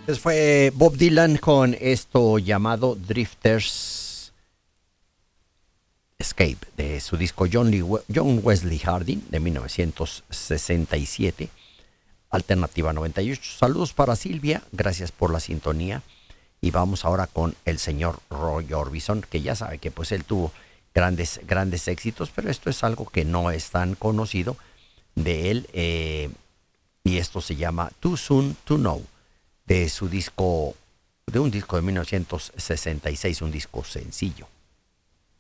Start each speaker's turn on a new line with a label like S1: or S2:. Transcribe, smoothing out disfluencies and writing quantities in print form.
S1: Entonces fue Bob Dylan con esto llamado Drifters Escape, de su disco John Wesley Harding de 1967, Alternativa 98. Saludos para Silvia, gracias por la sintonía. Y vamos ahora con el señor Roy Orbison, que ya sabe que pues él tuvo grandes éxitos, pero esto es algo que no es tan conocido de él, y esto se llama Too Soon to Know, de su disco, de un disco de 1966, un disco sencillo.